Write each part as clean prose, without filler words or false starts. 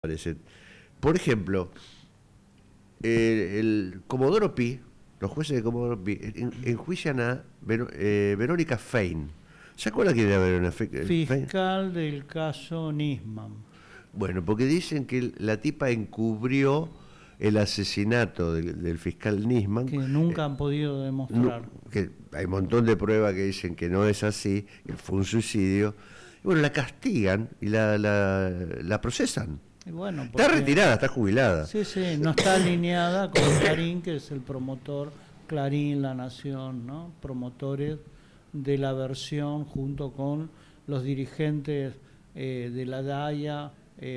parecen. Por ejemplo, el Comodoro Pi, los jueces de Comodoro Pi, enjuician a Verónica Fein. ¿Se acuerda quién era Verónica Fein? Fiscal del caso Nisman. Bueno, porque dicen que la tipa encubrió el asesinato del fiscal Nisman. Que nunca han podido demostrar. Que hay un montón de pruebas que dicen que no es así, que fue un suicidio. Y bueno, la castigan y la procesan. Y bueno, está retirada, está jubilada. Sí, no está alineada con Clarín, que es el promotor, Clarín, La Nación, ¿no? Promotores de la versión junto con los dirigentes de la DAIA,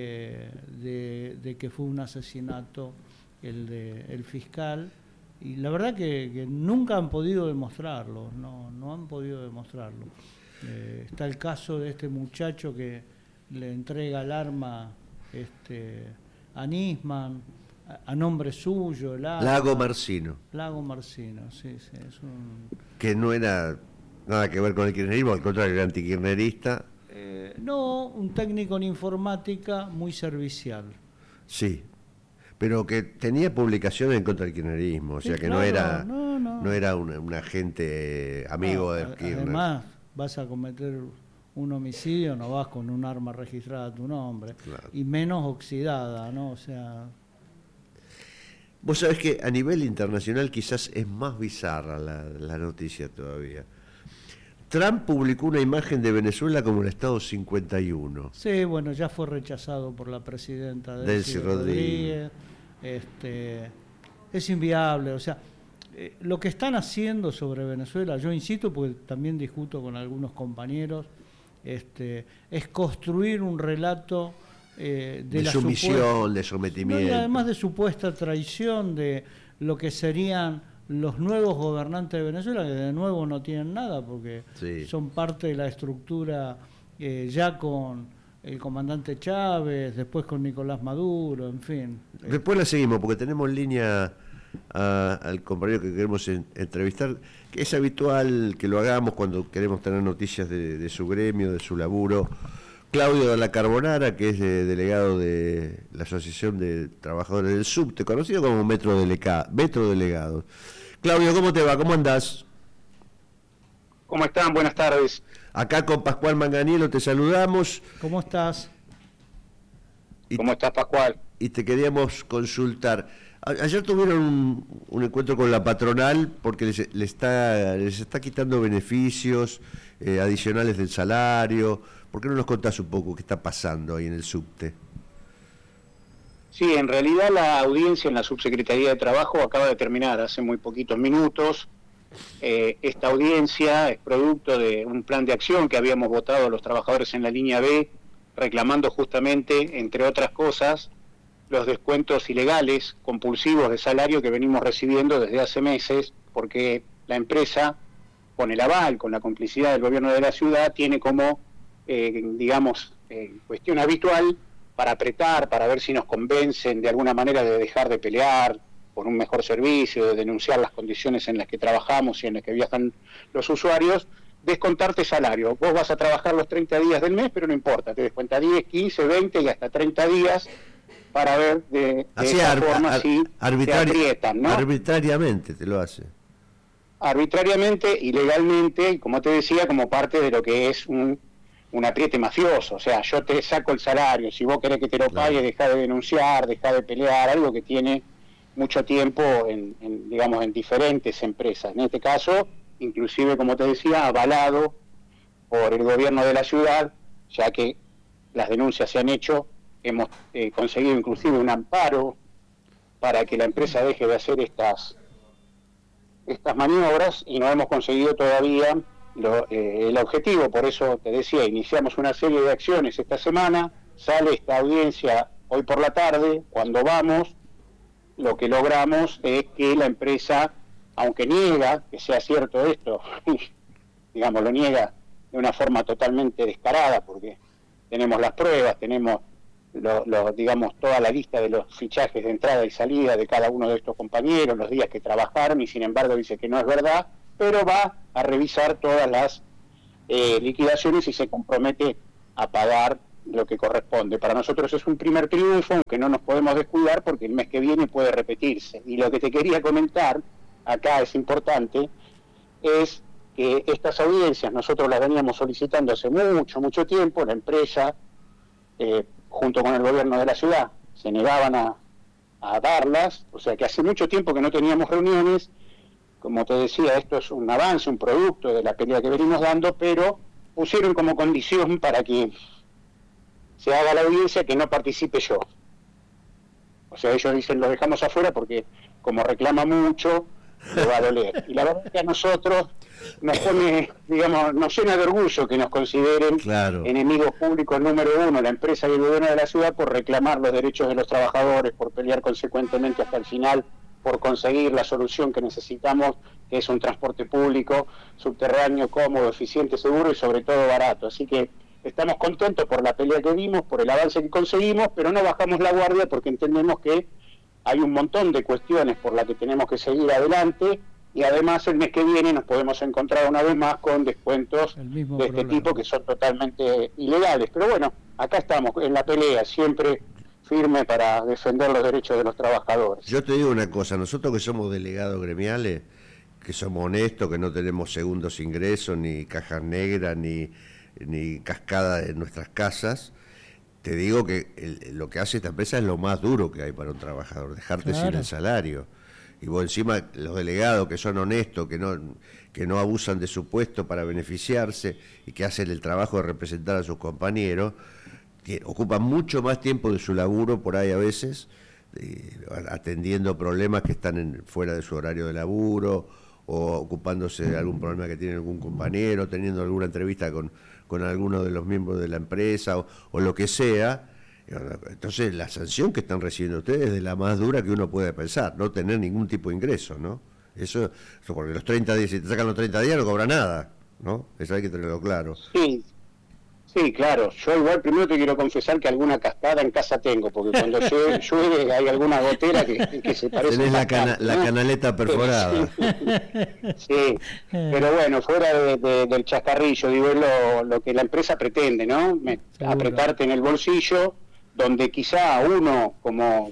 de que fue un asesinato el fiscal. Y la verdad que nunca han podido demostrarlo, no han podido demostrarlo. Está el caso de este muchacho que le entrega el arma a Nisman, a nombre suyo, Lago Marcino, sí, es un... que no era nada que ver con el kirchnerismo, al contrario, era antikirchnerista. No, un técnico en informática muy servicial. Sí, pero que tenía publicaciones en contra del kirchnerismo, o sea, sí, que claro, no era un agente amigo del Kirchner. Además, vas a cometer un homicidio, no vas con un arma registrada a tu nombre, claro. Y menos oxidada, ¿no? O sea... Vos sabés que a nivel internacional quizás es más bizarra la noticia todavía. Trump publicó una imagen de Venezuela como el Estado 51. Sí, bueno, ya fue rechazado por la presidenta Delcy Rodríguez. Es inviable, o sea, lo que están haciendo sobre Venezuela, yo insisto, porque también discuto con algunos compañeros, es construir un relato de la sumisión, de sometimiento. No, y además de supuesta traición de lo que serían los nuevos gobernantes de Venezuela, que de nuevo no tienen nada, porque sí, son parte de la estructura ya con el comandante Chávez, después con Nicolás Maduro, en fin. Después la seguimos, porque tenemos en línea al compañero que queremos entrevistar, que es habitual que lo hagamos cuando queremos tener noticias de su gremio, de su laburo. Claudio de la Carbonara, que es delegado de la Asociación de Trabajadores del Subte, conocido como Metro Delegado. Claudio, ¿cómo te va? ¿Cómo andás? ¿Cómo están? Buenas tardes. Acá con Pascual Manganiello te saludamos. ¿Cómo estás? ¿Cómo estás, Pascual? Y te queríamos consultar. Ayer tuvieron un encuentro con la patronal porque les está quitando beneficios adicionales del salario. ¿Por qué no nos contás un poco qué está pasando ahí en el subte? Sí, en realidad la audiencia en la Subsecretaría de Trabajo acaba de terminar hace muy poquitos minutos. Esta audiencia es producto de un plan de acción que habíamos votado los trabajadores en la línea B, reclamando justamente, entre otras cosas, los descuentos ilegales, compulsivos de salario que venimos recibiendo desde hace meses, porque la empresa, con el aval, con la complicidad del gobierno de la ciudad, tiene como, cuestión habitual para apretar, para ver si nos convencen de alguna manera de dejar de pelear por un mejor servicio, de denunciar las condiciones en las que trabajamos y en las que viajan los usuarios, descontarte salario. Vos vas a trabajar los 30 días del mes, pero no importa, te descuenta 10, 15, 20 y hasta 30 días para ver de esa forma si te aprietan, ¿no? Arbitrariamente te lo hace. Arbitrariamente, ilegalmente, y como te decía, como parte de lo que es un apriete mafioso. O sea, yo te saco el salario, si vos querés que te lo pague, dejá de denunciar, dejá de pelear, algo que tiene mucho tiempo en diferentes empresas. En este caso, inclusive, como te decía, avalado por el gobierno de la ciudad, ya que las denuncias se han hecho, hemos conseguido inclusive un amparo para que la empresa deje de hacer estas maniobras y no hemos conseguido todavía el objetivo. Por eso te decía, iniciamos una serie de acciones esta semana, sale esta audiencia hoy por la tarde. Cuando vamos, lo que logramos es que la empresa, aunque niega que sea cierto esto, lo niega de una forma totalmente descarada, porque tenemos las pruebas, tenemos toda la lista de los fichajes de entrada y salida de cada uno de estos compañeros, los días que trabajaron, y sin embargo dice que no es verdad, pero va a revisar todas las liquidaciones y se compromete a pagar lo que corresponde. Para nosotros es un primer triunfo, aunque no nos podemos descuidar porque el mes que viene puede repetirse. Y lo que te quería comentar, acá es importante, es que estas audiencias nosotros las veníamos solicitando hace mucho tiempo. La empresa, junto con el gobierno de la ciudad, se negaban a darlas, o sea que hace mucho tiempo que no teníamos reuniones. Como te decía, esto es un avance, un producto de la pelea que venimos dando, pero pusieron como condición para que se haga la audiencia que no participe yo. O sea, ellos dicen, lo dejamos afuera porque como reclama mucho, le va a doler. Y la verdad es que a nosotros nos pone, digamos, nos llena de orgullo que nos consideren enemigos públicos número uno, la empresa y el gobierno de la ciudad, por reclamar los derechos de los trabajadores, por pelear consecuentemente hasta el final, por conseguir la solución que necesitamos, que es un transporte público, subterráneo, cómodo, eficiente, seguro y sobre todo barato. Así que estamos contentos por la pelea que dimos, por el avance que conseguimos, pero no bajamos la guardia porque entendemos que hay un montón de cuestiones por las que tenemos que seguir adelante, y además el mes que viene nos podemos encontrar una vez más con descuentos de este tipo que son totalmente ilegales. Pero bueno, acá estamos en la pelea, siempre firme para defender los derechos de los trabajadores. Yo te digo una cosa, nosotros que somos delegados gremiales, que somos honestos, que no tenemos segundos ingresos, ni cajas negras, ni cascada en nuestras casas, te digo que lo que hace esta empresa es lo más duro que hay para un trabajador, dejarte sin el salario. Y vos encima, los delegados que son honestos, que no abusan de su puesto para beneficiarse y que hacen el trabajo de representar a sus compañeros, que ocupan mucho más tiempo de su laburo por ahí a veces, atendiendo problemas que están fuera de su horario de laburo, o ocupándose de algún problema que tiene algún compañero, teniendo alguna entrevista con alguno de los miembros de la empresa o lo que sea. Entonces la sanción que están recibiendo ustedes es de la más dura que uno puede pensar, no tener ningún tipo de ingreso, ¿no? Eso porque los 30 días, si te sacan los 30 días no cobra nada, ¿no? Eso hay que tenerlo claro. Sí, claro. Yo igual primero te quiero confesar que alguna cascada en casa tengo, porque cuando llueve hay alguna gotera que se parece. Tenés la canaleta perforada. Sí, pero bueno, fuera del chascarrillo, digo, es lo que la empresa pretende, ¿no? Apretarte en el bolsillo, donde quizá uno, como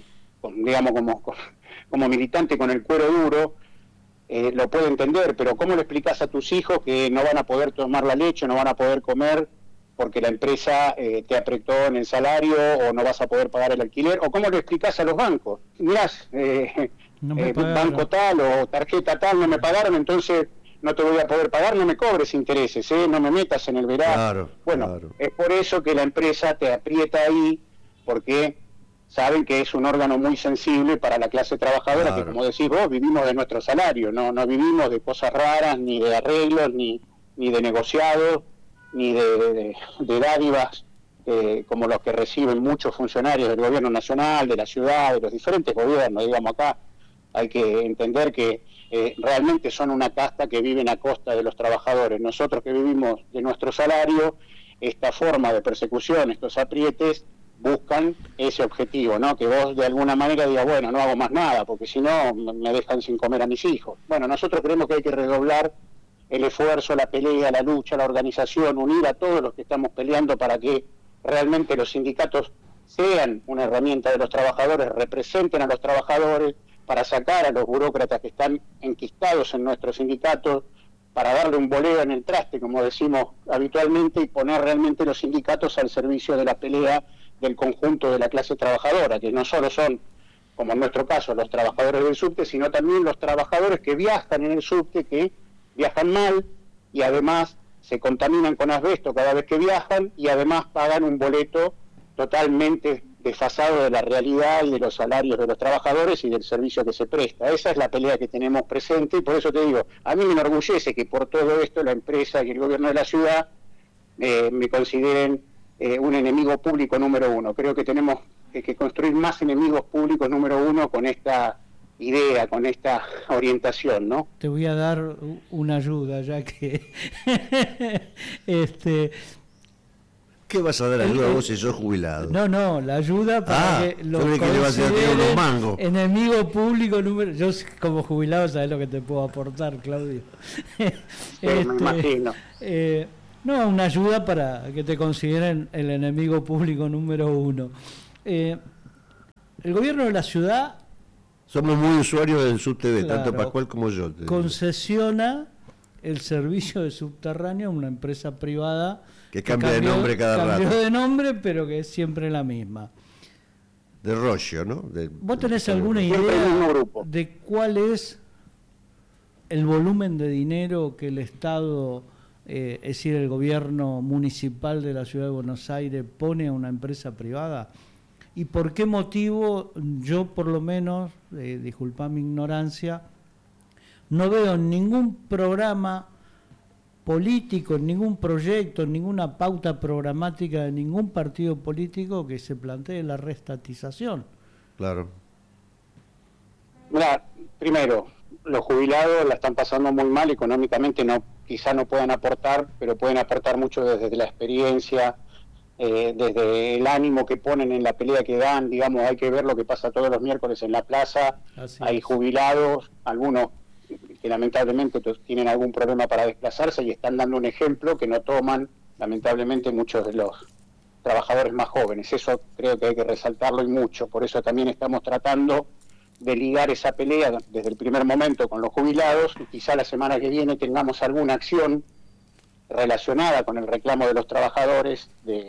militante con el cuero duro, lo puede entender, pero ¿cómo le explicás a tus hijos que no van a poder tomar la leche, no van a poder comer porque la empresa te apretó en el salario, o no vas a poder pagar el alquiler? ¿O cómo lo explicás a los bancos? Mirás, banco tal o tarjeta tal no me pagaron, entonces no te voy a poder pagar, no me cobres intereses, no me metas en el verano. Es por eso que la empresa te aprieta ahí, porque saben que es un órgano muy sensible para la clase trabajadora, que como decís vos, vivimos de nuestro salario, no vivimos de cosas raras, ni de arreglos, ni de negociados, ni de dádivas como los que reciben muchos funcionarios del gobierno nacional, de la ciudad, de los diferentes gobiernos. Digamos, acá hay que entender que realmente son una casta que viven a costa de los trabajadores. Nosotros que vivimos de nuestro salario, esta forma de persecución, estos aprietes, buscan ese objetivo, ¿no? Que vos de alguna manera digas, bueno, no hago más nada, porque si no me dejan sin comer a mis hijos. Bueno, nosotros creemos que hay que redoblar el esfuerzo, la pelea, la lucha, la organización, unir a todos los que estamos peleando para que realmente los sindicatos sean una herramienta de los trabajadores, representen a los trabajadores, para sacar a los burócratas que están enquistados en nuestros sindicatos, para darle un boleo en el traste, como decimos habitualmente, y poner realmente los sindicatos al servicio de la pelea del conjunto de la clase trabajadora, que no solo son, como en nuestro caso, los trabajadores del subte, sino también los trabajadores que viajan en el subte, que viajan mal y además se contaminan con asbesto cada vez que viajan, y además pagan un boleto totalmente desfasado de la realidad y de los salarios de los trabajadores y del servicio que se presta. Esa es la pelea que tenemos presente, y por eso te digo, a mí me enorgullece que por todo esto la empresa y el gobierno de la ciudad me consideren un enemigo público número uno. Creo que tenemos que construir más enemigos públicos número uno con esta idea, con esta orientación, ¿no? Te voy a dar una ayuda, ya que ¿qué vas a dar ayuda vos si sos jubilado? No, la ayuda para que lo consideren enemigo público número. Yo como jubilado sabés lo que te puedo aportar, Claudio. Sí, me imagino. No, una ayuda para que te consideren el enemigo público número 1. El gobierno de la ciudad... Somos muy usuarios del subte, claro, tanto Pascual como yo. Concesiona el servicio de subterráneo a una empresa privada que cambia de nombre cada rato. Cambió de nombre, pero que es siempre la misma. De Roggio, ¿no? ¿Vos tenés alguna idea de cuál es el volumen de dinero que el Estado, es decir, el gobierno municipal de la Ciudad de Buenos Aires, pone a una empresa privada? ¿Y por qué motivo yo, por lo menos, disculpa mi ignorancia, no veo ningún programa político, ningún proyecto, ninguna pauta programática de ningún partido político que se plantee la reestatización? Claro. Mira, primero, los jubilados la están pasando muy mal económicamente, quizá no puedan aportar, pero pueden aportar mucho desde la experiencia, desde el ánimo que ponen en la pelea que dan. Digamos, hay que ver lo que pasa todos los miércoles en la plaza. Hay jubilados, algunos que lamentablemente tienen algún problema para desplazarse y están dando un ejemplo que no toman lamentablemente muchos de los trabajadores más jóvenes. Eso creo que hay que resaltarlo y mucho. Por eso también estamos tratando de ligar esa pelea desde el primer momento con los jubilados, y quizá la semana que viene tengamos alguna acción relacionada con el reclamo de los trabajadores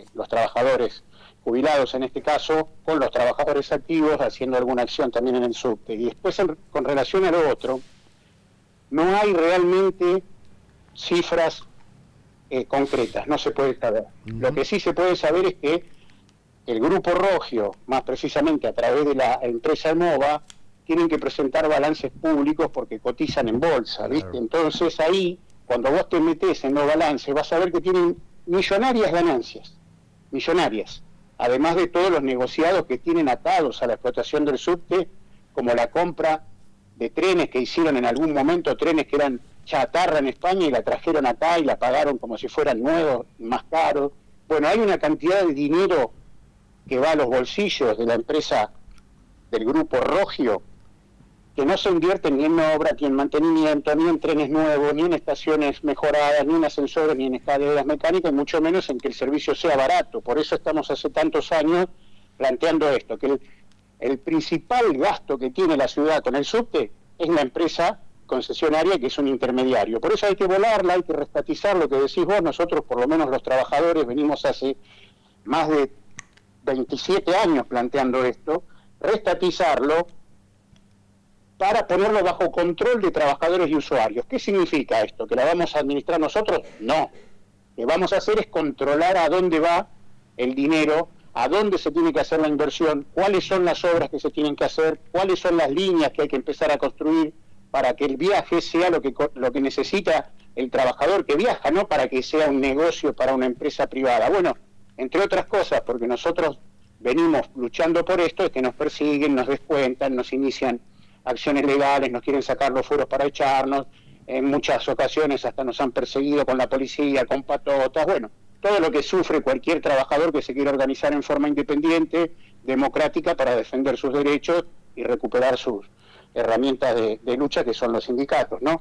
jubilados en este caso, con los trabajadores activos, haciendo alguna acción también en el subte. Y después, con relación a lo otro, no hay realmente cifras concretas, no se puede saber. Lo que sí se puede saber es que el Grupo Roggio, más precisamente a través de la empresa EMOVA, tienen que presentar balances públicos porque cotizan en bolsa, ¿viste? Claro. Entonces ahí, cuando vos te metés en los balances, vas a ver que tienen millonarias ganancias, millonarias, además de todos los negociados que tienen atados a la explotación del subte, como la compra de trenes que hicieron en algún momento, trenes que eran chatarra en España y la trajeron acá y la pagaron como si fueran nuevos, más caros. Bueno, hay una cantidad de dinero que va a los bolsillos de la empresa del Grupo Roggio, que no se invierten ni en obra, ni en mantenimiento, ni en trenes nuevos, ni en estaciones mejoradas, ni en ascensores, ni en escaleras mecánicas, y mucho menos en que el servicio sea barato. Por eso estamos hace tantos años planteando esto, que el principal gasto que tiene la ciudad con el subte es la empresa concesionaria, que es un intermediario. Por eso hay que volarla, hay que restatizar lo que decís vos. Nosotros, por lo menos los trabajadores, venimos hace más de 27 años planteando esto, restatizarlo para ponerlo bajo control de trabajadores y usuarios. ¿Qué significa esto? ¿Que la vamos a administrar nosotros? No. Lo que vamos a hacer es controlar a dónde va el dinero, a dónde se tiene que hacer la inversión, cuáles son las obras que se tienen que hacer, cuáles son las líneas que hay que empezar a construir para que el viaje sea lo que necesita el trabajador que viaja, no para que sea un negocio para una empresa privada. Bueno, entre otras cosas, porque nosotros venimos luchando por esto, es que nos persiguen, nos descuentan, nos inician acciones legales, nos quieren sacar los fueros para echarnos, en muchas ocasiones hasta nos han perseguido con la policía, con patotas, bueno, todo lo que sufre cualquier trabajador que se quiera organizar en forma independiente, democrática, para defender sus derechos y recuperar sus herramientas de lucha, que son los sindicatos, ¿no?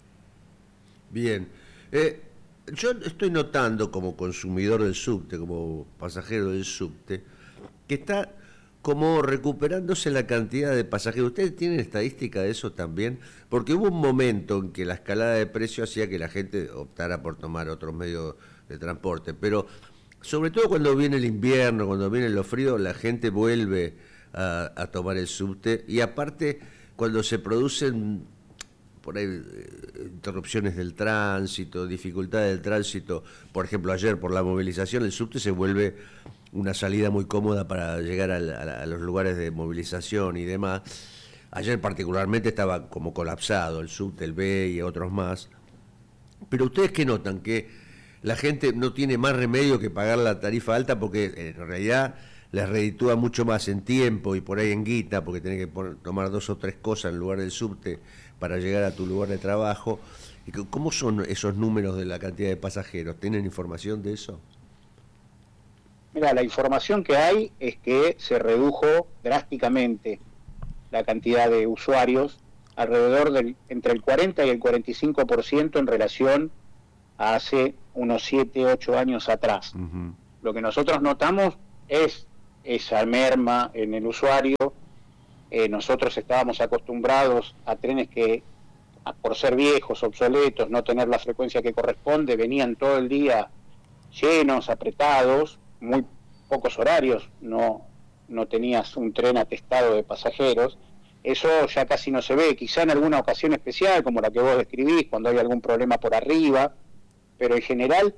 Bien. Yo estoy notando como consumidor del subte, como pasajero del subte, que está como recuperándose la cantidad de pasajeros. ¿Ustedes tienen estadística de eso también? Porque hubo un momento en que la escalada de precios hacía que la gente optara por tomar otros medios de transporte, pero sobre todo cuando viene el invierno, cuando viene lo frío, la gente vuelve a tomar el subte, y aparte cuando se producen por ahí interrupciones del tránsito, dificultades del tránsito, por ejemplo ayer por la movilización, el subte se vuelve una salida muy cómoda para llegar a los lugares de movilización y demás. Ayer particularmente estaba como colapsado el subte, el B y otros más. Pero ustedes, ¿qué notan? Que la gente no tiene más remedio que pagar la tarifa alta, porque en realidad les reditúa mucho más en tiempo y por ahí en guita, porque tenés que tomar 2 o 3 cosas en lugar del subte para llegar a tu lugar de trabajo. ¿Cómo son esos números de la cantidad de pasajeros? ¿Tienen información de eso? Mira, la información que hay es que se redujo drásticamente la cantidad de usuarios, alrededor entre el 40 y el 45% en relación a hace unos 7, 8 años atrás. Ujú. Lo que nosotros notamos es esa merma en el usuario. Nosotros estábamos acostumbrados a trenes que, por ser viejos, obsoletos, no tener la frecuencia que corresponde, venían todo el día llenos, apretados, muy pocos horarios, no tenías un tren atestado de pasajeros. Eso ya casi no se ve, quizá en alguna ocasión especial, como la que vos describís, cuando hay algún problema por arriba, pero en general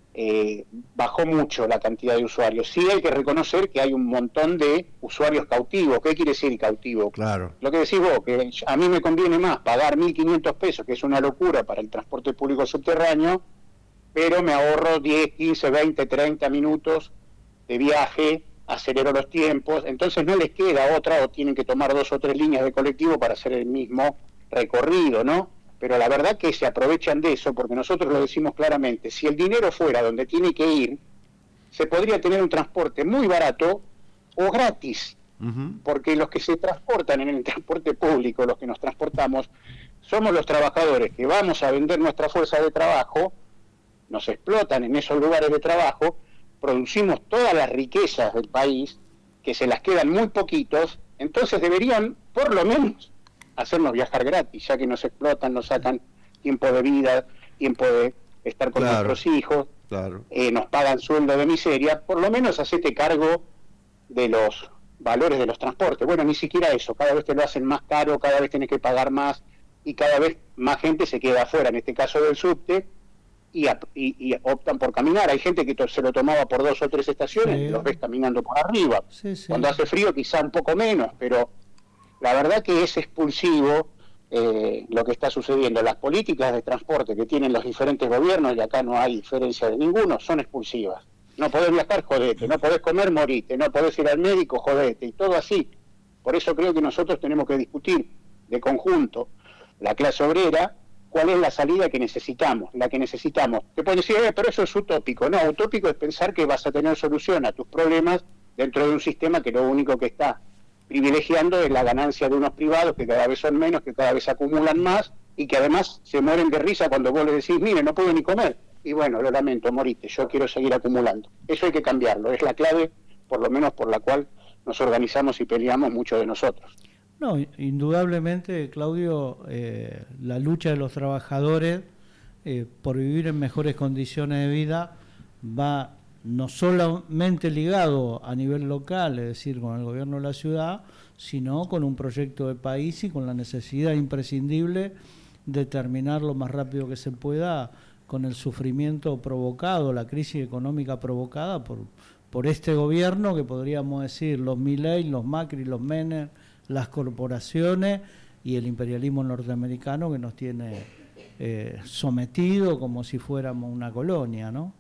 bajó mucho la cantidad de usuarios. Sí hay que reconocer que hay un montón de usuarios cautivos. ¿Qué quiere decir cautivo? Claro. Lo que decís vos, que a mí me conviene más pagar 1.500 pesos, que es una locura para el transporte público subterráneo, pero me ahorro 10, 15, 20, 30 minutos de viaje, acelero los tiempos, entonces no les queda otra, o tienen que tomar 2 o 3 líneas de colectivo para hacer el mismo recorrido, ¿no? Pero la verdad que se aprovechan de eso, porque nosotros lo decimos claramente, si el dinero fuera donde tiene que ir, se podría tener un transporte muy barato o gratis, porque los que se transportan en el transporte público, los que nos transportamos, somos los trabajadores que vamos a vender nuestra fuerza de trabajo, nos explotan en esos lugares de trabajo, producimos todas las riquezas del país, que se las quedan muy poquitos, entonces deberían, por lo menos, hacernos viajar gratis, ya que nos explotan, nos sacan tiempo de vida, tiempo de estar con nuestros hijos, nos pagan sueldo de miseria, por lo menos hacete cargo de los valores de los transportes. Bueno, ni siquiera eso, cada vez te lo hacen más caro, cada vez tenés que pagar más, y cada vez más gente se queda afuera, en este caso del subte, y optan por caminar. Hay gente que se lo tomaba por 2 o 3 estaciones, y los ves caminando por arriba. Cuando hace frío quizá un poco menos, pero la verdad que es expulsivo lo que está sucediendo. Las políticas de transporte que tienen los diferentes gobiernos, y acá no hay diferencia de ninguno, son expulsivas. No podés viajar, jodete, no podés comer, morite, no podés ir al médico, jodete, y todo así. Por eso creo que nosotros tenemos que discutir de conjunto, la clase obrera, cuál es la salida que necesitamos, la que necesitamos. Te pueden decir, pero eso es utópico. No, utópico es pensar que vas a tener solución a tus problemas dentro de un sistema que lo único que está privilegiando es la ganancia de unos privados que cada vez son menos, que cada vez acumulan más y que además se mueren de risa cuando vos les decís, mire, no puedo ni comer. Y bueno, lo lamento, morite, yo quiero seguir acumulando. Eso hay que cambiarlo, es la clave, por lo menos por la cual nos organizamos y peleamos muchos de nosotros. No, indudablemente, Claudio, la lucha de los trabajadores por vivir en mejores condiciones de vida va no solamente ligado a nivel local, es decir, con el gobierno de la ciudad, sino con un proyecto de país y con la necesidad imprescindible de terminar lo más rápido que se pueda con el sufrimiento provocado, la crisis económica provocada por este gobierno, que podríamos decir los Milei, los Macri, los Menem, las corporaciones y el imperialismo norteamericano que nos tiene sometido como si fuéramos una colonia, ¿no?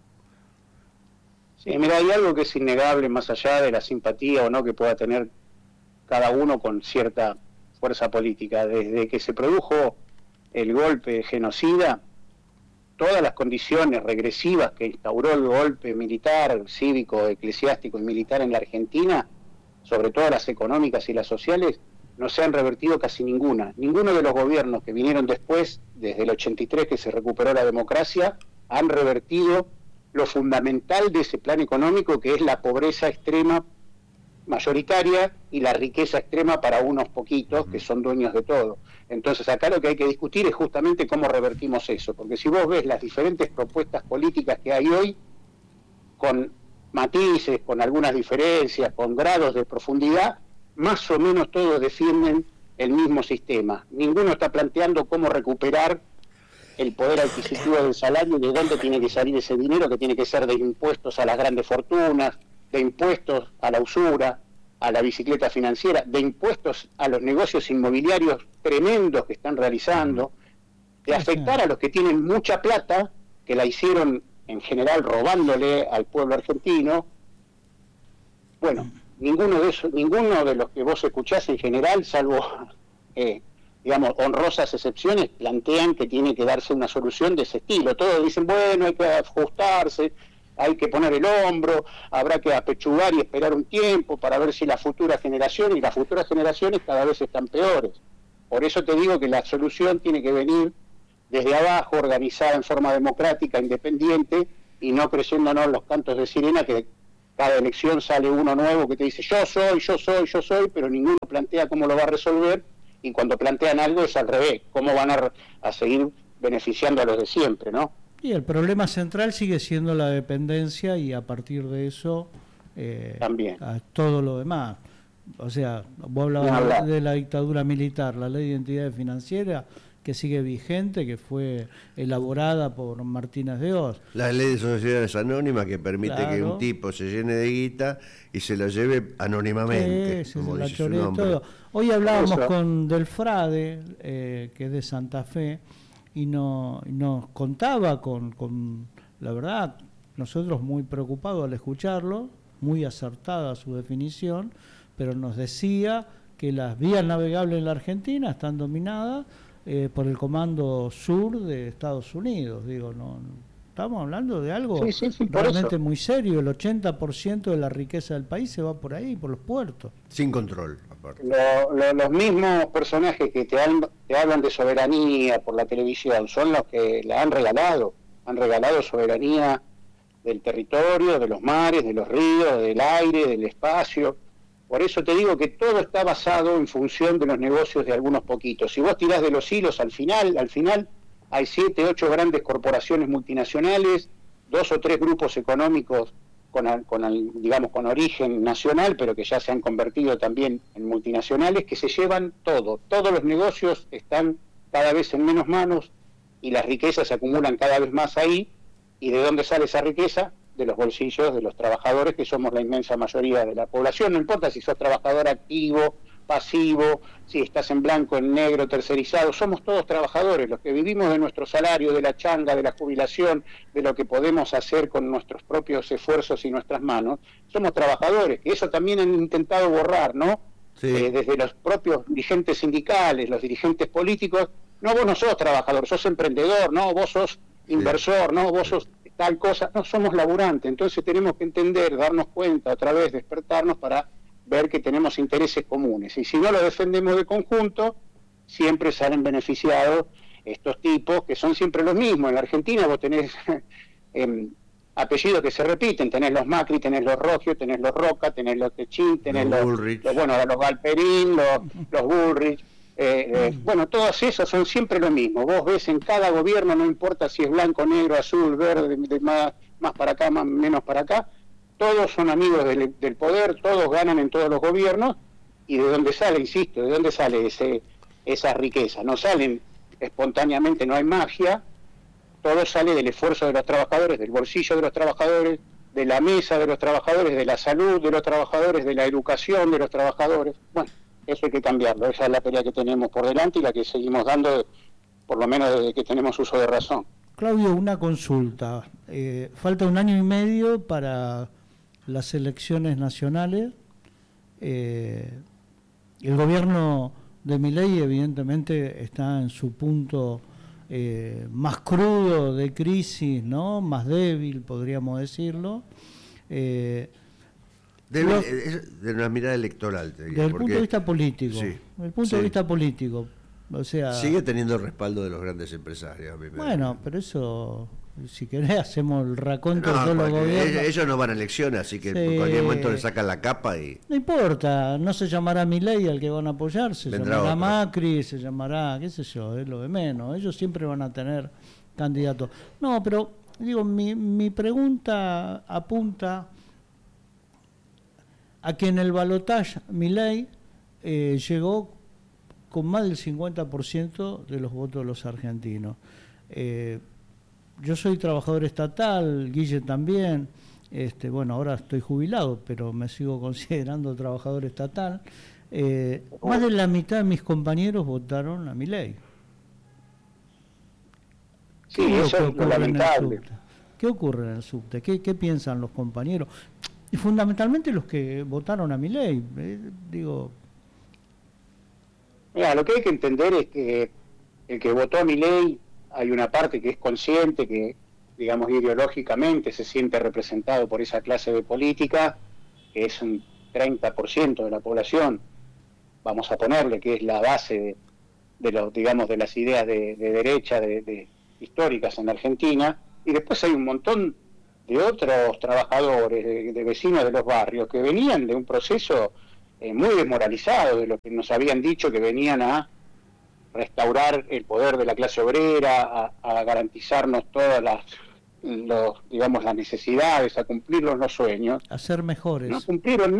Sí, mira, hay algo que es innegable más allá de la simpatía o no que pueda tener cada uno con cierta fuerza política. Desde que se produjo el golpe genocida, todas las condiciones regresivas que instauró el golpe militar, cívico, eclesiástico y militar en la Argentina, sobre todo las económicas y las sociales, no se han revertido casi ninguna. Ninguno de los gobiernos que vinieron después, desde el 83 que se recuperó la democracia, han revertido lo fundamental de ese plan económico, que es la pobreza extrema mayoritaria y la riqueza extrema para unos poquitos que son dueños de todo. Entonces acá lo que hay que discutir es justamente cómo revertimos eso, porque si vos ves las diferentes propuestas políticas que hay hoy, con matices, con algunas diferencias, con grados de profundidad, más o menos todos defienden el mismo sistema. Ninguno está planteando cómo recuperar el poder adquisitivo del salario y de dónde tiene que salir ese dinero, que tiene que ser de impuestos a las grandes fortunas, de impuestos a la usura, a la bicicleta financiera, de impuestos a los negocios inmobiliarios tremendos que están realizando, de afectar a los que tienen mucha plata, que la hicieron en general robándole al pueblo argentino. Bueno, ninguno de los que vos escuchás en general, salvo digamos, honrosas excepciones, plantean que tiene que darse una solución de ese estilo. Todos dicen, bueno, hay que ajustarse, hay que poner el hombro, habrá que apechugar y esperar un tiempo para ver si las futuras generaciones cada vez están peores. Por eso te digo que la solución tiene que venir desde abajo, organizada en forma democrática, independiente, y no creyéndonos los cantos de sirena que cada elección sale uno nuevo que te dice yo soy, pero ninguno plantea cómo lo va a resolver, y cuando plantean algo es al revés, cómo van a seguir beneficiando a los de siempre, ¿no? Y el problema central sigue siendo la dependencia, y a partir de eso también a todo lo demás. O sea, vos hablabas de la dictadura militar, la ley de entidades financieras que sigue vigente, que fue elaborada por Martínez de Oz. La ley de sociedades anónimas que permite que un tipo se llene de guita y se la lleve anónimamente. Como dice su nombre. Todo. Hoy hablábamos con Delfrade, que es de Santa Fe, y nos contaba con la verdad, nosotros muy preocupados al escucharlo, muy acertada su definición, pero nos decía que las vías navegables en la Argentina están dominadas por el Comando Sur de Estados Unidos. Digo, no estamos hablando de algo realmente muy serio. El 80% de la riqueza del país se va por ahí, por los puertos. Sin control, aparte. Los mismos personajes que te hablan de soberanía por la televisión son los que la han regalado soberanía del territorio, de los mares, de los ríos, del aire, del espacio. Por eso te digo que todo está basado en función de los negocios de algunos poquitos. Si vos tirás de los hilos, al final hay 7, 8 grandes corporaciones multinacionales, 2 o 3 grupos económicos con origen nacional, pero que ya se han convertido también en multinacionales, que se llevan todo. Todos los negocios están cada vez en menos manos y las riquezas se acumulan cada vez más ahí. ¿Y de dónde sale esa riqueza? De los bolsillos de los trabajadores, que somos la inmensa mayoría de la población. No importa si sos trabajador activo, pasivo, si estás en blanco, en negro, tercerizado, somos todos trabajadores, los que vivimos de nuestro salario, de la changa, de la jubilación, de lo que podemos hacer con nuestros propios esfuerzos y nuestras manos, somos trabajadores, que eso también han intentado borrar, ¿no? Sí. Desde los propios dirigentes sindicales, los dirigentes políticos. No, vos no sos trabajador, sos emprendedor, no, vos sos inversor, no, vos sos tal cosa, no, somos laburantes. Entonces tenemos que entender, darnos cuenta, otra vez despertarnos para ver que tenemos intereses comunes, y si no lo defendemos de conjunto, siempre salen beneficiados estos tipos, que son siempre los mismos. En la Argentina vos tenés apellidos que se repiten, tenés los Macri, tenés los Rogio, tenés los Roca, tenés los Techín, tenés los Galperín, los Bullrich, bueno, todas esas son siempre lo mismo. Vos ves en cada gobierno, no importa si es blanco, negro, azul, verde, más para acá, menos para acá, todos son amigos del poder, todos ganan en todos los gobiernos. ¿Y de dónde sale, insisto, de dónde sale esa riqueza? No salen espontáneamente, no hay magia, todo sale del esfuerzo de los trabajadores, del bolsillo de los trabajadores, de la mesa de los trabajadores, de la salud de los trabajadores, de la educación de los trabajadores. Bueno, eso hay que cambiarlo, esa es la pelea que tenemos por delante y la que seguimos dando, por lo menos desde que tenemos uso de razón. Claudio, una consulta. Falta 1 año y medio para las elecciones nacionales. El gobierno de Milei evidentemente está en su punto más crudo de crisis, ¿no? Más débil, podríamos decirlo. De una mirada electoral, te diría. Desde el punto de vista político. Sí, desde el punto de vista político. O sea, sigue teniendo el respaldo de los grandes empresarios. Bueno, pero eso, si querés, hacemos el raconto de todos los gobiernos. Ellos no van a elecciones, así que en cualquier momento le sacan la capa y... No importa, no se llamará Milei al que van a apoyar, se llamará Macri, se llamará, qué sé yo, es lo de menos. Ellos siempre van a tener candidatos. No, pero, digo, mi pregunta apunta a que en el balotaje Milei llegó con más del 50% de los votos de los argentinos. Yo soy trabajador estatal, Guille también, bueno, ahora estoy jubilado, pero me sigo considerando trabajador estatal. Más de la mitad de mis compañeros votaron a Milei. Sí, eso es lamentable. ¿Qué ocurre en el subte? ¿Qué piensan los compañeros? Y fundamentalmente los que votaron a Milei, digo... Mira, lo que hay que entender es que el que votó a Milei, hay una parte que es consciente, que, digamos, ideológicamente se siente representado por esa clase de política, que es un 30% de la población, vamos a ponerle, que es la base digamos, de las ideas de derecha, históricas en Argentina, y después hay un montón de otros trabajadores, de vecinos de los barrios, que venían de un proceso muy desmoralizado, de lo que nos habían dicho que venían a restaurar el poder de la clase obrera, a garantizarnos todas digamos, las necesidades, a cumplir los sueños. A ser mejores. No cumplieron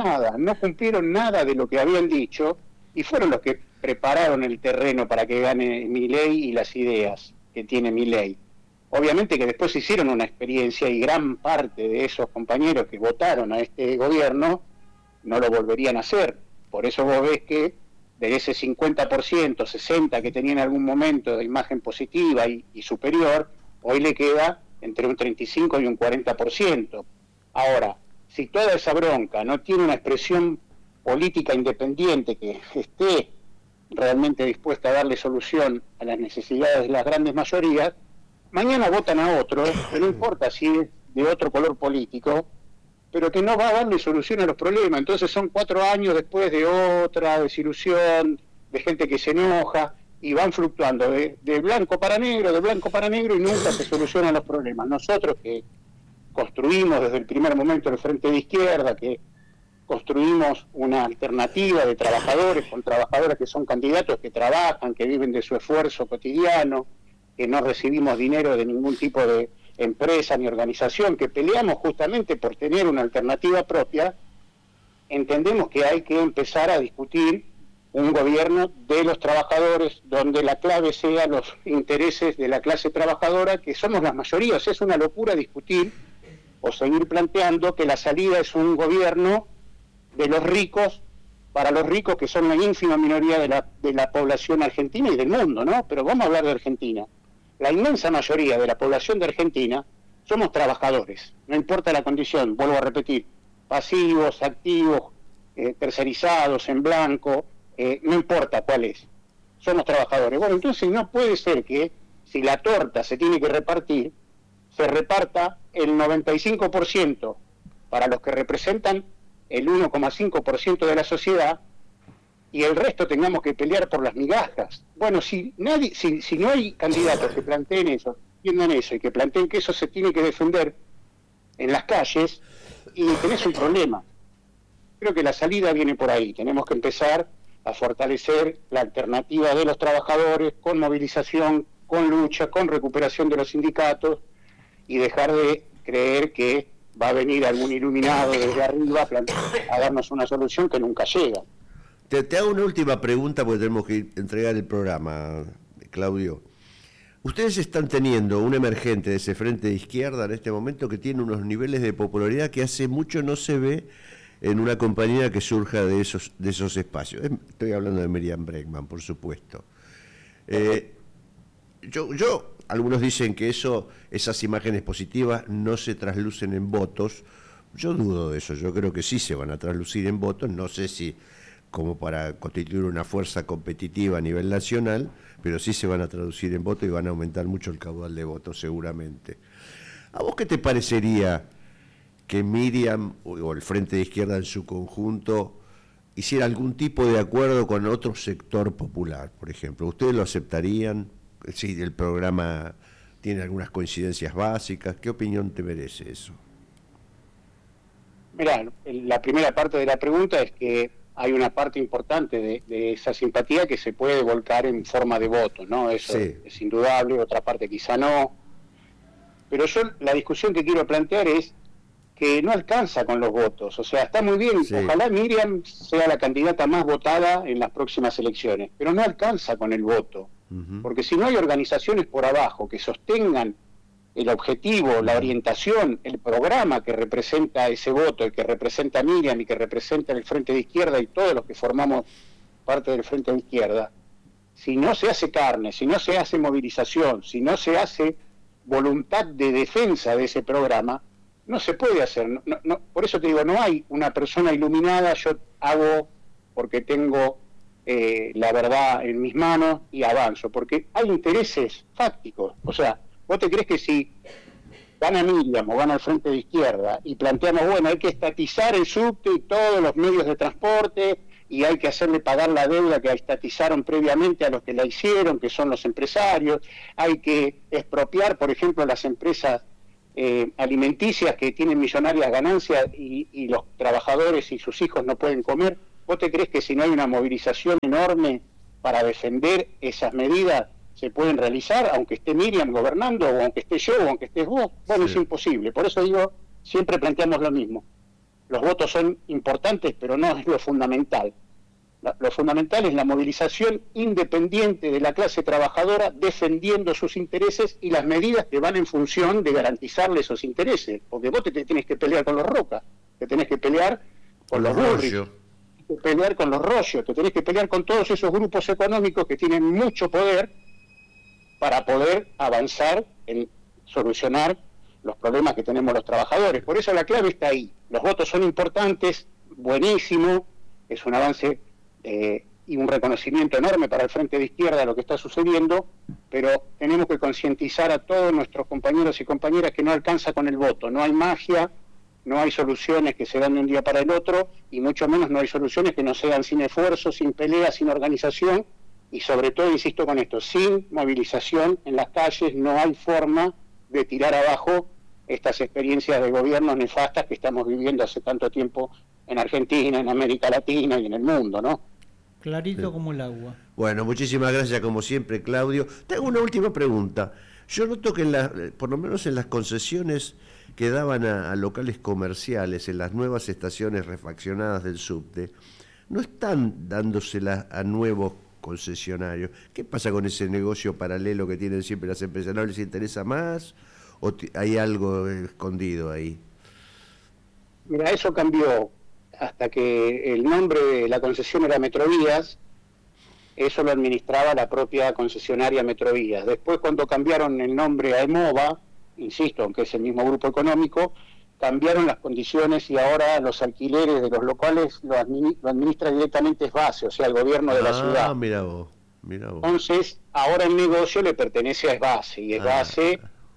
nada de lo que habían dicho, y fueron los que prepararon el terreno para que gane Milei y las ideas que tiene Milei. Obviamente que después hicieron una experiencia, y gran parte de esos compañeros que votaron a este gobierno no lo volverían a hacer. Por eso vos ves que de ese 50%, 60% que tenía en algún momento de imagen positiva y superior, hoy le queda entre un 35 y un 40%. Ahora, si toda esa bronca no tiene una expresión política independiente que esté realmente dispuesta a darle solución a las necesidades de las grandes mayorías, mañana votan a otro, que no importa si es de otro color político, pero que no va a darle solución a los problemas. Entonces son 4 años después de otra desilusión, de gente que se enoja, y van fluctuando de blanco para negro, y nunca se solucionan los problemas. Nosotros que construimos desde el primer momento el Frente de Izquierda, que construimos una alternativa de trabajadores con trabajadoras que son candidatos, que trabajan, que viven de su esfuerzo cotidiano, que no recibimos dinero de ningún tipo de empresa ni organización, que peleamos justamente por tener una alternativa propia, entendemos que hay que empezar a discutir un gobierno de los trabajadores, donde la clave sea los intereses de la clase trabajadora, que somos las mayorías. Es una locura discutir o seguir planteando que la salida es un gobierno de los ricos, para los ricos, que son la ínfima minoría de la población argentina y del mundo, ¿no? Pero vamos a hablar de Argentina. La inmensa mayoría de la población de Argentina somos trabajadores, no importa la condición, vuelvo a repetir, pasivos, activos, tercerizados, en blanco, no importa cuál es, somos trabajadores. Bueno, entonces no puede ser que, si la torta se tiene que repartir, se reparta el 95% para los que representan el 1,5% de la sociedad, y el resto tengamos que pelear por las migajas. Bueno, si no hay candidatos que planteen eso, entiendan eso, y que planteen que eso se tiene que defender en las calles, y tenés un problema. Creo que la salida viene por ahí. Tenemos que empezar a fortalecer la alternativa de los trabajadores, con movilización, con lucha, con recuperación de los sindicatos, y dejar de creer que va a venir algún iluminado desde arriba a darnos una solución que nunca llega. Te hago una última pregunta porque tenemos que entregar el programa, Claudio. Ustedes están teniendo un emergente de ese Frente de Izquierda en este momento que tiene unos niveles de popularidad que hace mucho no se ve en una compañía que surja de esos espacios. Estoy hablando de Miriam Bregman, por supuesto. Algunos dicen que esas imágenes positivas no se traslucen en votos. Yo dudo de eso. Yo creo que sí se van a traslucir en votos. No sé si como para constituir una fuerza competitiva a nivel nacional, pero sí se van a traducir en votos y van a aumentar mucho el caudal de votos seguramente. ¿A vos qué te parecería que Miriam o el Frente de Izquierda en su conjunto hiciera algún tipo de acuerdo con otro sector popular, por ejemplo? ¿Ustedes lo aceptarían? Si el programa tiene algunas coincidencias básicas, ¿qué opinión te merece eso? Mirá, la primera parte de la pregunta es que hay una parte importante de esa simpatía que se puede volcar en forma de voto, ¿no? Eso sí, es indudable, otra parte quizá no. Pero yo la discusión que quiero plantear es que no alcanza con los votos. O sea, está muy bien, sí, ojalá Miriam sea la candidata más votada en las próximas elecciones, pero no alcanza con el voto. Porque si no hay organizaciones por abajo que sostengan el objetivo, la orientación, el programa que representa ese voto, el que representa a Miriam y que representa el Frente de Izquierda y todos los que formamos parte del Frente de Izquierda, si no se hace carne, si no se hace movilización, si no se hace voluntad de defensa de ese programa, no se puede hacer. No, por eso te digo, no hay una persona iluminada, yo hago porque tengo la verdad en mis manos y avanzo, porque hay intereses fácticos. O sea, ¿vos te crees que si gana Miriam o gana el Frente de Izquierda y planteamos, bueno, hay que estatizar el subte y todos los medios de transporte y hay que hacerle pagar la deuda que estatizaron previamente a los que la hicieron, que son los empresarios. Hay que expropiar, por ejemplo, las empresas alimenticias que tienen millonarias ganancias y los trabajadores y sus hijos no pueden comer. ¿Vos te crees que si no hay una movilización enorme para defender esas medidas se pueden realizar, aunque esté Miriam gobernando, o aunque esté yo, o aunque estés vos? Bueno, Sí. es imposible. Por eso digo, siempre planteamos lo mismo. Los votos son importantes, pero no es lo fundamental. Lo fundamental es la movilización independiente de la clase trabajadora defendiendo sus intereses y las medidas que van en función de garantizarle esos intereses. Porque vos te tenés que pelear con los Roca, te tenés que pelear con los Bullrich, Rollo. te tenés que pelear con los Rollos, te tenés que pelear con todos esos grupos económicos que tienen mucho poder para poder avanzar en solucionar los problemas que tenemos los trabajadores. Por eso la clave está ahí. Los votos son importantes, buenísimo, es un avance y un reconocimiento enorme para el Frente de Izquierda de lo que está sucediendo, pero tenemos que concientizar a todos nuestros compañeros y compañeras que no alcanza con el voto, no hay magia, no hay soluciones que se dan de un día para el otro, y mucho menos no hay soluciones que no se dan sin esfuerzo, sin pelea, sin organización, y sobre todo, insisto con esto, sin movilización en las calles no hay forma de tirar abajo estas experiencias de gobiernos nefastas que estamos viviendo hace tanto tiempo en Argentina, en América Latina y en el mundo, ¿no? Clarito Sí. como el agua. Bueno, muchísimas gracias como siempre, Claudio. Tengo una última pregunta. Yo noto que por lo menos en las concesiones que daban a locales comerciales, en las nuevas estaciones refaccionadas del subte, no están dándoselas a nuevos concesionarios. ¿Qué pasa con ese negocio paralelo que tienen siempre las empresas? ¿No les interesa más o hay algo escondido ahí? Mira, eso cambió hasta que el nombre de la concesión era Metrovías, eso lo administraba la propia concesionaria Metrovías. Después, cuando cambiaron el nombre a EMOVA, insisto, aunque es el mismo grupo económico, cambiaron las condiciones y ahora los alquileres de los locales lo administra directamente SBASE, o sea, el gobierno de la ciudad. Mira vos, mira vos. Entonces, ahora el negocio le pertenece a SBASE y SBASE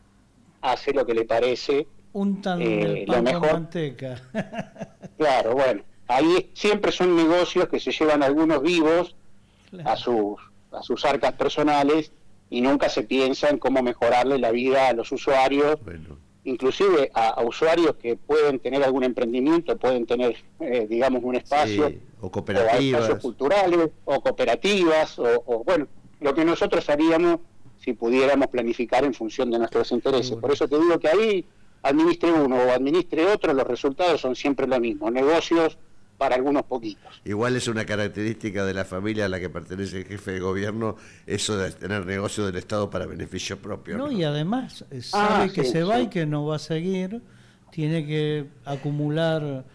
hace lo que le parece. Untan el pan con manteca. Claro, bueno, ahí siempre son negocios que se llevan algunos vivos a sus arcas personales y nunca se piensa en cómo mejorarle la vida a los usuarios, Bueno. inclusive a usuarios que pueden tener algún emprendimiento, pueden tener, digamos, un espacio, Sí, o cooperativas. o espacios culturales, o cooperativas, o bueno, lo que nosotros haríamos si pudiéramos planificar en función de nuestros intereses. Seguro. Por eso te digo que ahí, administre uno o administre otro, los resultados son siempre lo mismo, negocios para algunos poquitos. Igual es una característica de la familia a la que pertenece el jefe de gobierno, eso de tener negocio del Estado para beneficio propio. No, ¿no? y además sabe que sí, se va sí. y que no va a seguir, tiene que acumular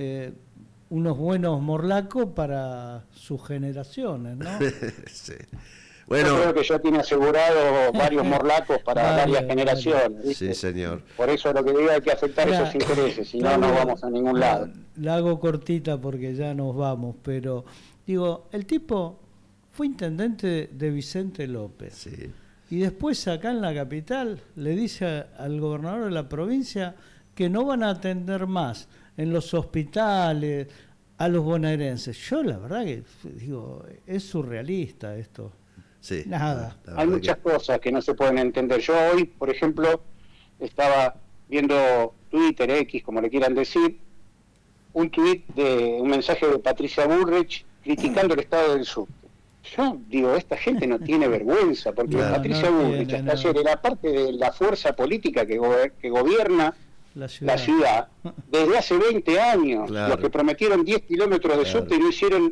unos buenos morlacos para sus generaciones, ¿no? Sí. Yo Bueno, creo que ya tiene asegurado varios morlacos para varias generaciones. ¿viste? sí, señor. Por eso lo que digo hay que afectar Mirá, esos intereses, si no, no vamos a ningún lado. La hago cortita porque ya nos vamos, pero digo, el tipo fue intendente de Vicente López. Sí. Y después acá en la capital le dice al gobernador de la provincia que no van a atender más en los hospitales a los bonaerenses. Yo la verdad que digo, es surrealista esto. Sí. Nada. La Hay verdad muchas cosas que no se pueden entender. Yo hoy, por ejemplo, estaba viendo Twitter, X, como le quieran decir, un mensaje de Patricia Bullrich criticando el estado del subte. Yo digo, esta gente no tiene vergüenza, porque Claro, Patricia no Bullrich tiene, hasta no. ayer era parte de la fuerza política que gobierna La ciudad. la ciudad desde hace 20 años. Claro. Los que prometieron 10 kilómetros de Claro. subte y no hicieron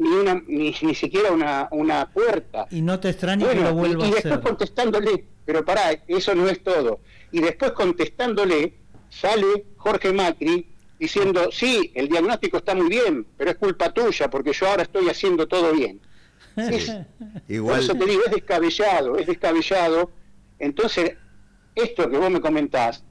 ni siquiera una puerta. Y no te extrañe que Bueno, lo vuelva y a después hacer. contestándole, pero pará, eso no es todo. Y después contestándole, sale Jorge Macri diciendo, sí, el diagnóstico está muy bien, pero es culpa tuya, porque yo ahora estoy haciendo todo bien. Por Igual, eso te digo, es descabellado. Entonces, esto que vos me comentás,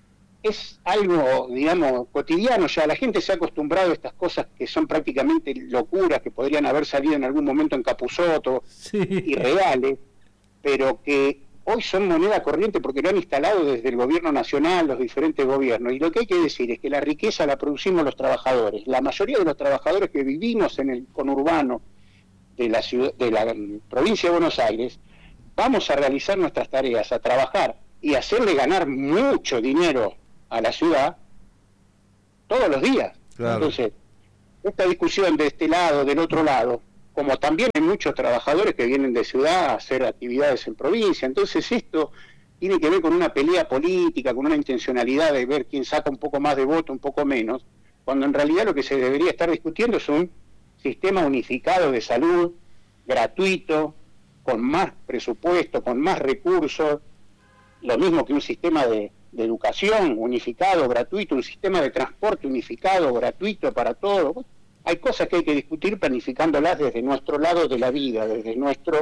es algo, digamos, cotidiano ya. La gente se ha acostumbrado a estas cosas que son prácticamente locuras, que podrían haber salido en algún momento en Capusotto, Sí. irreales, pero que hoy son moneda corriente porque lo han instalado desde el gobierno nacional, los diferentes gobiernos. Y lo que hay que decir es que la riqueza la producimos los trabajadores. La mayoría de los trabajadores que vivimos en el conurbano de la ciudad, de la provincia de Buenos Aires, vamos a realizar nuestras tareas, a trabajar y hacerle ganar mucho dinero a la ciudad todos los días. Claro. Entonces, esta discusión de este lado, del otro lado, como también hay muchos trabajadores que vienen de ciudad a hacer actividades en provincia, entonces esto tiene que ver con una pelea política, con una intencionalidad de ver quién saca un poco más de voto, un poco menos, cuando en realidad lo que se debería estar discutiendo es un sistema unificado de salud, gratuito, con más presupuesto, con más recursos, lo mismo que un sistema de educación unificado, gratuito, un sistema de transporte unificado, gratuito para todos. Hay cosas que hay que discutir planificándolas desde nuestro lado de la vida, desde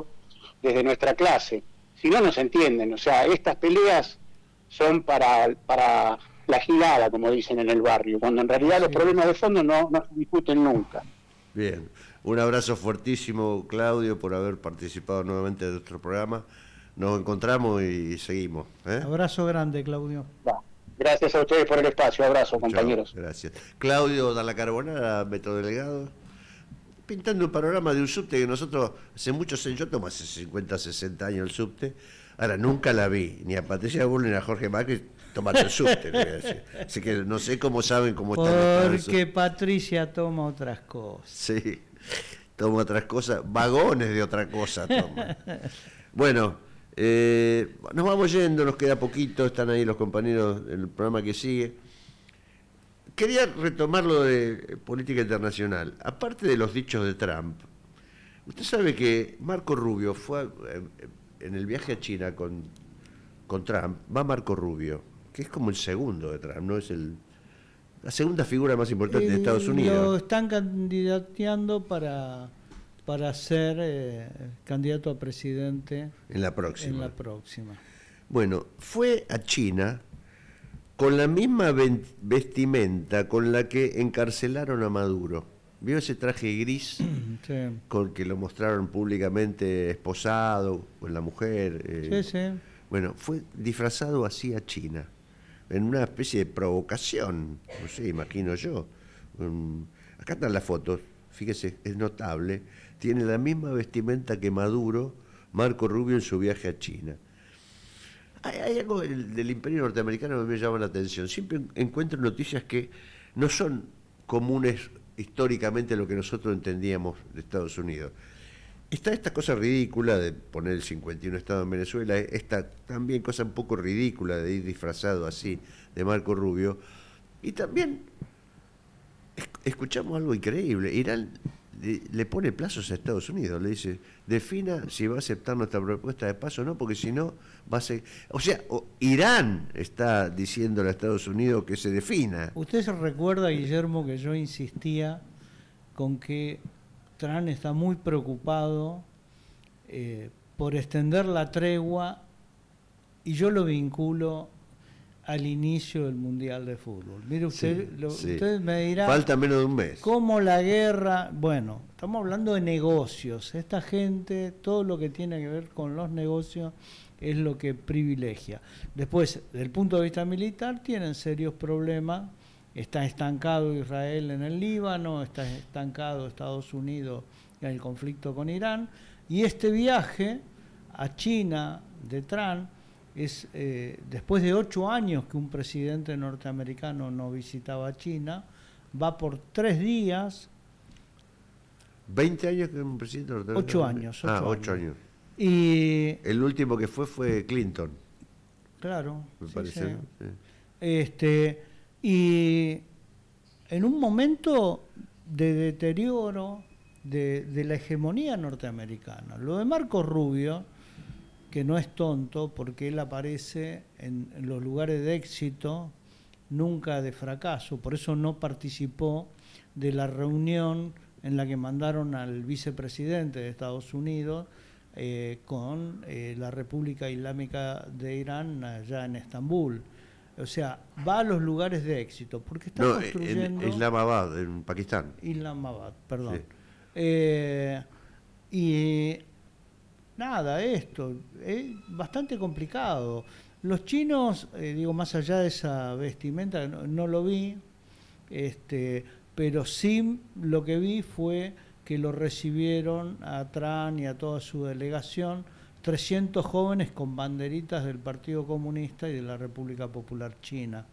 nuestra clase. Si no, no se entienden. O sea, estas peleas son para la gilada, como dicen en el barrio, cuando en realidad los problemas de fondo no se discuten nunca. Bien, un abrazo fuertísimo, Claudio, por haber participado nuevamente de nuestro programa. Nos encontramos y seguimos. Abrazo grande, Claudio. Gracias a ustedes por el espacio. Abrazo, compañeros. Chao, gracias. Claudio Dalla Carbonara, Delegado, pintando un panorama de un subte que nosotros hace muchos años, yo tomo hace 50, 60 años el subte, ahora nunca la vi, ni a Patricia Bull ni a Jorge Macri tomando el subte. Así que no sé cómo saben cómo están. Porque Patricia toma otras cosas. Sí, toma otras cosas, vagones de otra cosa toma. Bueno, nos vamos yendo, nos queda poquito, están ahí los compañeros del programa que sigue. Quería retomar lo de política internacional. Aparte de los dichos de Trump, usted sabe que Marco Rubio fue en el viaje a China con Trump, va Marco Rubio, que es como el segundo de Trump, ¿no? Es la segunda figura más importante de Estados Unidos. Lo están candidateando para ser candidato a presidente en la próxima. Bueno, fue a China con la misma vestimenta con la que encarcelaron a Maduro. ¿Vio ese traje gris? Sí. Con que lo mostraron públicamente esposado con la mujer? Sí. Bueno, fue disfrazado así a China, en una especie de provocación, no sé, imagino yo. Acá están las fotos, fíjese, es notable. Tiene la misma vestimenta que Maduro, Marco Rubio, en su viaje a China. Hay algo del imperio norteamericano que me llama la atención. Siempre encuentro noticias que no son comunes históricamente a lo que nosotros entendíamos de Estados Unidos. Está esta cosa ridícula de poner el 51 estado en Venezuela, esta también cosa un poco ridícula de ir disfrazado así de Marco Rubio. Y también escuchamos algo increíble. Irán le pone plazos a Estados Unidos, le dice, defina si va a aceptar nuestra propuesta de paz o no, porque si no va a ser... O sea, Irán está diciéndole a Estados Unidos que se defina. ¿Usted se recuerda, Guillermo, que yo insistía con que Trump está muy preocupado por extender la tregua, y yo lo vinculo al inicio del Mundial de Fútbol? Mire usted, sí. Usted me dirá... Falta menos de un mes. ¿Cómo la guerra? Bueno, estamos hablando de negocios. Esta gente, todo lo que tiene que ver con los negocios es lo que privilegia. Después, desde el punto de vista militar, tienen serios problemas. Está estancado Israel en el Líbano, está estancado Estados Unidos en el conflicto con Irán. Y este viaje a China de Trump es después de 8 años que un presidente norteamericano no visitaba China, va por 3 días. 20 años que un presidente norteamericano. 8 años. 8 años. Y el último que fue Clinton. Claro. Me parece. Sí. Sí. Y en un momento de deterioro de la hegemonía norteamericana. Lo de Marco Rubio, que no es tonto, porque él aparece en los lugares de éxito, nunca de fracaso. Por eso no participó de la reunión en la que mandaron al vicepresidente de Estados Unidos con la República Islámica de Irán allá en Estambul. O sea, va a los lugares de éxito, porque está construyendo... en Islamabad, en Pakistán. Islamabad, perdón. Sí. Y nada, esto es bastante complicado. Los chinos, digo, más allá de esa vestimenta, no lo vi, pero sí lo que vi fue que lo recibieron a Tran y a toda su delegación 300 jóvenes con banderitas del Partido Comunista y de la República Popular China.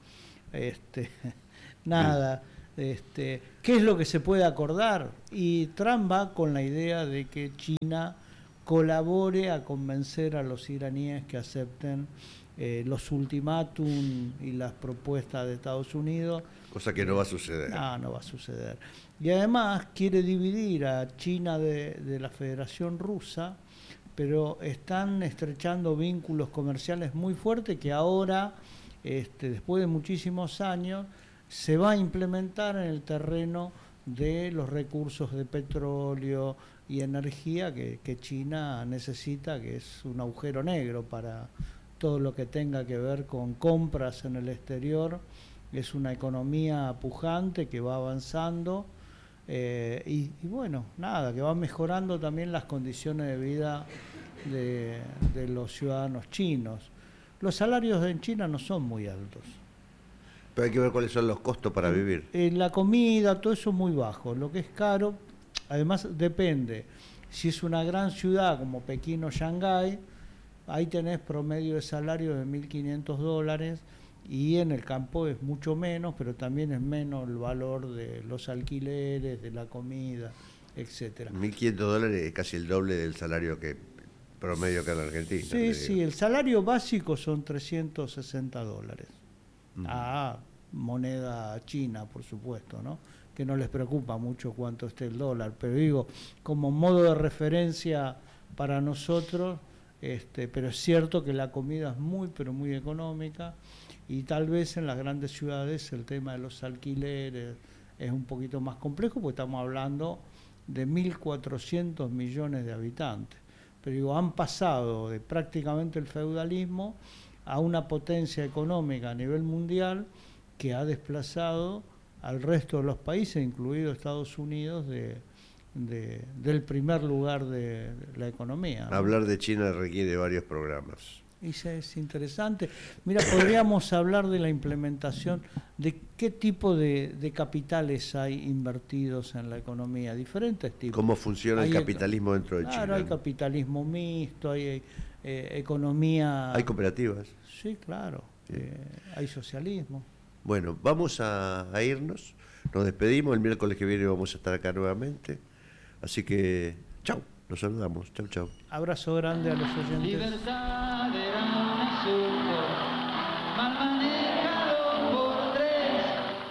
Nada, ¿qué es lo que se puede acordar? Y Trump va con la idea de que China colabore a convencer a los iraníes que acepten los ultimátum y las propuestas de Estados Unidos. Cosa que no va a suceder. No va a suceder. Y además quiere dividir a China de la Federación Rusa, pero están estrechando vínculos comerciales muy fuertes que ahora, después de muchísimos años, se va a implementar en el terreno de los recursos de petróleo y energía que China necesita, que es un agujero negro para todo lo que tenga que ver con compras en el exterior. Es una economía pujante que va avanzando y bueno, nada, que va mejorando también las condiciones de vida de los ciudadanos chinos. Los salarios en China no son muy altos. Pero hay que ver cuáles son los costos para vivir. La comida, todo eso es muy bajo. Lo que es caro, además depende. Si es una gran ciudad como Pekín o Shanghái, ahí tenés promedio de salario de $1.500 y en el campo es mucho menos, pero también es menos el valor de los alquileres, de la comida, etcétera. $1.500 es casi el doble del salario que promedio acá en Argentina. Sí, el salario básico son $360. Moneda china, por supuesto, ¿no? Que no les preocupa mucho cuánto esté el dólar, pero digo, como modo de referencia para nosotros, pero es cierto que la comida es muy, pero muy económica y tal vez en las grandes ciudades el tema de los alquileres es un poquito más complejo porque estamos hablando de 1.400 millones de habitantes. Pero digo, han pasado de prácticamente el feudalismo a una potencia económica a nivel mundial que ha desplazado al resto de los países, incluido Estados Unidos, del primer lugar de la economía, ¿no? Hablar de China requiere varios programas. Y es interesante. Mira, podríamos hablar de la implementación, de qué tipo de capitales hay invertidos en la economía, diferentes tipos. ¿Cómo funciona el capitalismo dentro de China? Claro, hay capitalismo mixto, hay economía... ¿Hay cooperativas? Sí, claro. Sí. Hay socialismo. Bueno, vamos a irnos. Nos despedimos. El miércoles que viene vamos a estar acá nuevamente. Así que, chau. Nos saludamos. Chau, chau. Abrazo grande a los oyentes.